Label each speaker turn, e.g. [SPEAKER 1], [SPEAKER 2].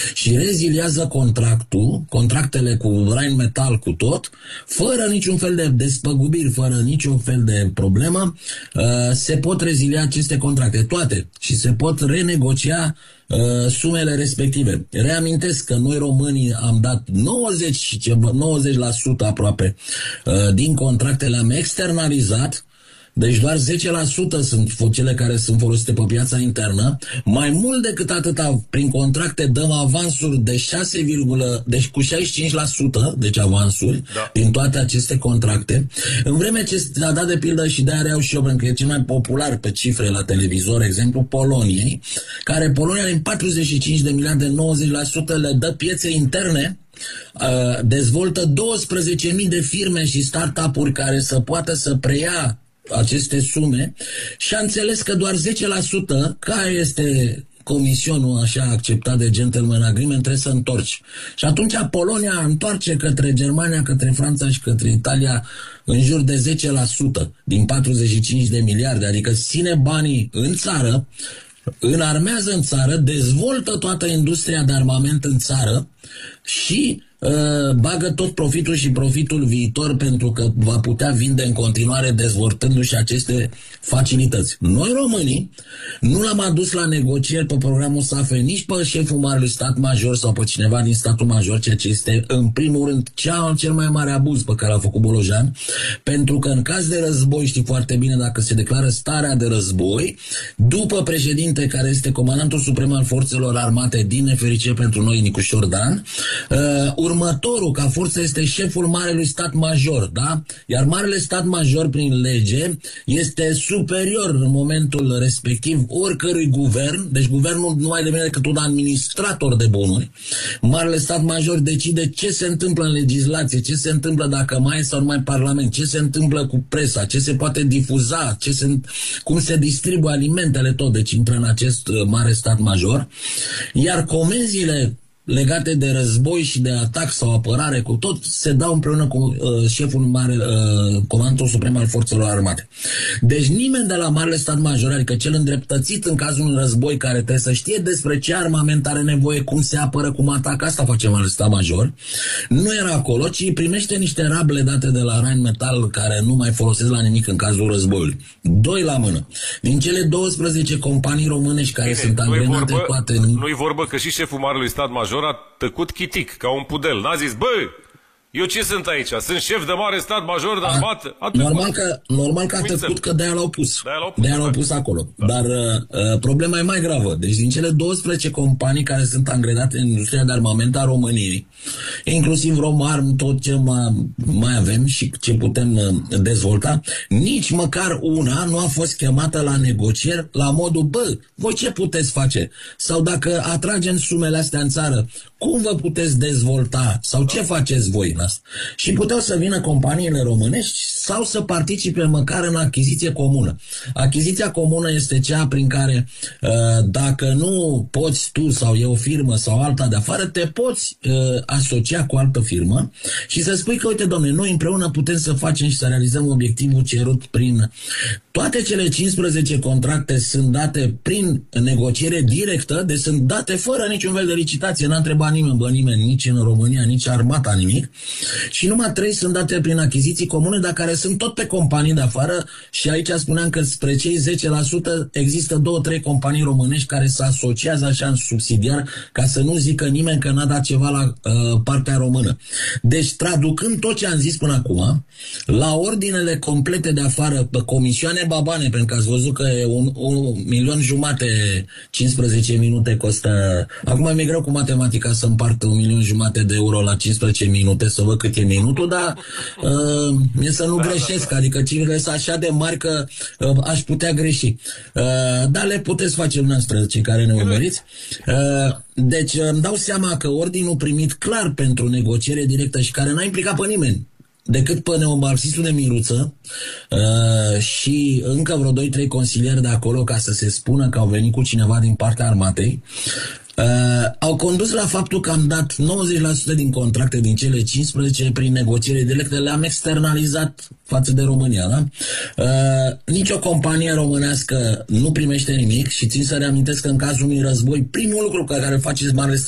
[SPEAKER 1] și reziliază contractele cu Rheinmetall, cu tot, fără niciun fel de despăgubiri, fără niciun fel de problemă, se pot rezilia aceste contracte, toate, și se pot renegocia sumele respective. Reamintesc că noi românii am dat 90% aproape din contracte le-am externalizat. Deci doar 10% sunt cele care sunt folosite pe piața internă. Mai mult decât atâta, prin contracte dăm avansuri de 6, deci cu 65%, deci avansuri, din toate aceste contracte. În vreme ce a dat de pildă, și de-aia reau și eu, pentru că e cel mai popular pe cifre la televizor, exemplu Poloniei, care Polonia din 45 de miliarde, 90% le dă piețe interne, dezvoltă 12.000 de firme și start-up-uri care să poată să preia aceste sume și a înțeles că doar 10%, care este comisionul așa acceptat de gentleman agreement, trebuie să întorci. Și atunci Polonia întoarce către Germania, către Franța și către Italia în jur de 10% din 45 de miliarde, adică ține banii în țară, înarmează în țară, dezvoltă toată industria de armament în țară și bagă tot profitul și profitul viitor, pentru că va putea vinde în continuare dezvoltându-și aceste facilități. Noi românii nu l-am adus la negocieri pe programul SAFE nici pe șeful Marelui Stat Major sau pe cineva din statul major, ceea ce este în primul rând cel mai mare abuz pe care l-a făcut Bolojan, pentru că în caz de război, știi foarte bine, dacă se declară starea de război, după președinte care este comandantul suprem al forțelor armate, din nefericire pentru noi, Nicușor Dan, următorul ca forță este șeful Marelui Stat Major, da? Iar Marele Stat Major, prin lege, este superior în momentul respectiv oricărui guvern, deci guvernul nu mai devine decât un administrator de bunuri. Marele Stat Major decide ce se întâmplă în legislație, ce se întâmplă dacă mai e sau nu mai parlament, ce se întâmplă cu presa, ce se poate difuza, cum se distribuie alimentele, tot, deci intră în acest Mare Stat Major. Iar comenzile legate de război și de atac sau apărare, cu tot, se dau împreună cu șeful comandantul suprem al forțelor armate. Deci nimeni de la Marele Stat Major, adică cel îndreptățit în cazul unui război, care trebuie să știe despre ce armament are nevoie, cum se apără, cum atacă, asta face Marele Stat Major, nu era acolo, ci primește niște rable date de la Rheinmetall care nu mai folosesc la nimic în cazul războiului. Doi la mână. Din cele 12 companii românești care sunt angrenate toate...
[SPEAKER 2] Nu-i vorbă că și șeful Marelui Stat Major a tăcut chitic, ca un pudel. N-a zis, bă, eu ce sunt aici? Sunt șef de Mare Stat Major de armată?
[SPEAKER 1] Normal că a tăcut, că de-aia l-au pus. De-aia l-au pus acolo. Da. Dar problema e mai gravă. Deci din cele 12 companii care sunt angrenate în industria de armament a României, inclusiv Romarm, tot ce mai avem și ce putem dezvolta, nici măcar una nu a fost chemată la negocieri la modul, bă, voi ce puteți face? Sau dacă atragem sumele astea în țară, cum vă puteți dezvolta? Sau ce faceți voi? Și puteau să vină companiile românești sau să participe măcar în achiziție comună. Achiziția comună este cea prin care dacă nu poți tu sau e o firmă sau alta de afară, te poți asocia cu altă firmă și să spui că, uite, domne, noi împreună putem să facem și să realizăm obiectivul cerut prin... Toate cele 15 contracte sunt date prin negociere directă, deci sunt date fără niciun fel de licitație, n-a întrebat nimeni, nici în România, nici armata, nimic. Și numai 3 sunt date prin achiziții comune, dar care sunt tot pe companii de afară, și aici spuneam că spre cei 10% există 2-3 companii românești care se asociază așa în subsidiar, ca să nu zică nimeni că n-a dat ceva la partea română. Deci, traducând tot ce am zis până acum, la ordinele complete de afară, pe comisioane babane, pentru că ați văzut că e 1,5 milion, 15 minute costă. Acum mi-e greu cu matematica să împart 1,5 milion de euro la 15 minute, să văd cât e minutul, dar mie să nu greșesc, adică cifrele sunt așa de mari că aș putea greși. Dar le puteți face dumneavoastră, cei care ne urmăriți. Deci îmi dau seama că ordinul primit clar pentru negociere directă și care n-a implicat pe nimeni decât pe neomarxistul de Miruță și încă vreo 2-3 consilieri de acolo, ca să se spună că au venit cu cineva din partea armatei, au condus la faptul că am dat 90% din contracte din cele 15 prin negociere directe, le-am externalizat față de România, da? Nicio companie românească nu primește nimic și țin să reamintesc că în cazul unui război, primul lucru pe care îl faceți Marele